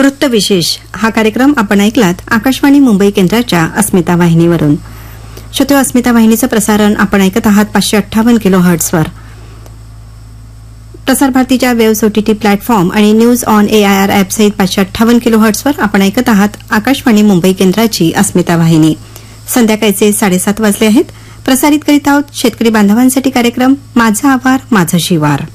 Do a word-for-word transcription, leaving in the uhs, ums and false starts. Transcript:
वृत्तविशेष हा कार्यक्रम आपण ऐकलात आकाशवाणी मुंबई केंद्राच्या अस्मिता वाहिनीवरून. श्रोते, अस्मिता वाहिनीचं प्रसारण आपण ऐकत आहात पाचशे अठ्ठावन्न किलो हर्ट्सवर. प्रसार भारतीच्या वेव्स ओटीटी प्लॅटफॉर्म आणि न्यूज ऑन एआयआर ॲप सहित पाचशे अठ्ठावन्न किलो हर्ट्सवर आपण ऐकत आहात आकाशवाणी मुंबई केंद्राची अस्मिता वाहिनी. संध्याकाळचे साडेसात वाजले आहेत. प्रसारित करीत आहोत शेतकरी बांधवांसाठी कार्यक्रम माझा आवार माझं शिवार.